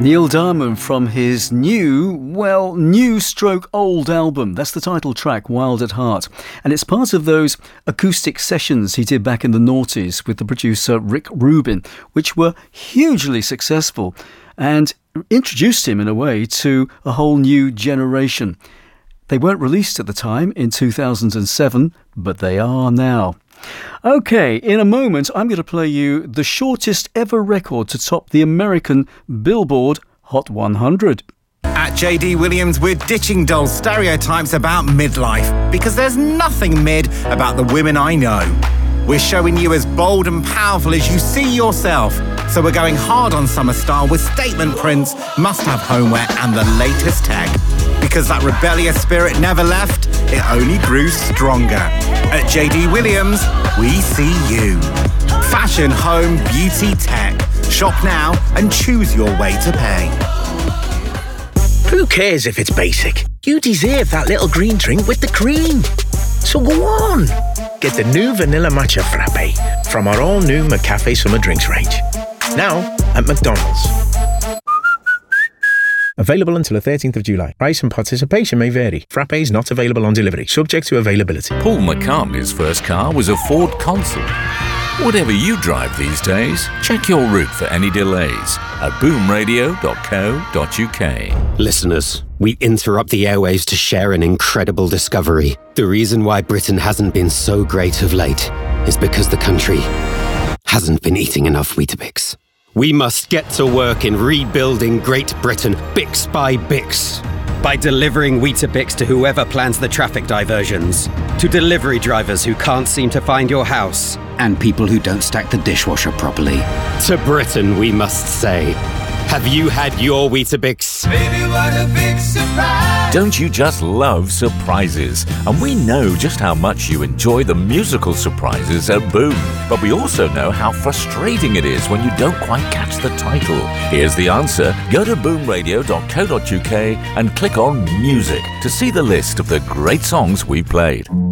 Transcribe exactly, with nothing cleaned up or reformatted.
Neil Diamond from his new, well, new stroke old album. That's the title track, Wild at Heart. And it's part of those acoustic sessions he did back in the noughties with the producer Rick Rubin, which were hugely successful and introduced him in a way to a whole new generation. They weren't released at the time in two thousand seven, but they are now. OK, in a moment, I'm going to play you the shortest ever record to top the American Billboard Hot one hundred. At J D Williams, we're ditching dull stereotypes about midlife because there's nothing mid about the women I know. We're showing you as bold and powerful as you see yourself. So we're going hard on summer style with statement prints, must-have homeware and the latest tech. Because that rebellious spirit never left, it only grew stronger. At J D Williams, we see you. Fashion, home, beauty, tech. Shop now and choose your way to pay. Who cares if it's basic? You deserve that little green drink with the cream. So go on. Get the new Vanilla Matcha Frappe from our all-new McCafe Summer Drinks range. Now at McDonald's. Available until the thirteenth of July. Price and participation may vary. Frappe is not available on delivery, subject to availability. Paul McCartney's first car was a Ford Consul. Whatever you drive these days, check your route for any delays at boom radio dot co dot uk. Listeners, we interrupt the airwaves to share an incredible discovery. The reason why Britain hasn't been so great of late is because the country hasn't been eating enough Weetabix. We must get to work in rebuilding Great Britain, Bix by Bix. By delivering Weetabix to whoever plans the traffic diversions, to delivery drivers who can't seem to find your house, and people who don't stack the dishwasher properly. To Britain, we must say, have you had your Weetabix? Baby, what a big surprise! Don't you just love surprises? And we know just how much you enjoy the musical surprises at Boom. But we also know how frustrating it is when you don't quite catch the title. Here's the answer. Go to boom radio dot co dot uk and click on Music to see the list of the great songs we've played.